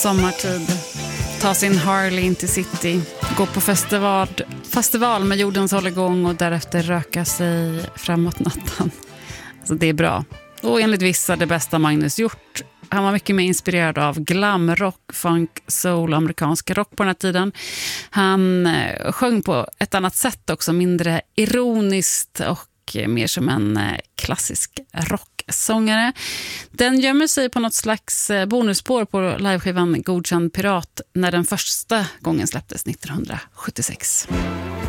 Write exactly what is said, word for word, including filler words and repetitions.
sommartid, ta sin Harley in till city, gå på festival, festival med jordens hålligång och därefter röka sig framåt natten. Alltså det är bra. Och enligt vissa det bästa Magnus gjort. Han var mycket mer inspirerad av glam, rock, funk, soul, amerikansk rock på den här tiden. Han eh, sjöng på ett annat sätt också, mindre ironiskt och mer som en eh, klassisk rocksångare. Den gömmer sig på något slags eh, bonusspår på liveskivan Godkänd Pirat när den första gången släpptes nittonhundrasjuttiosex.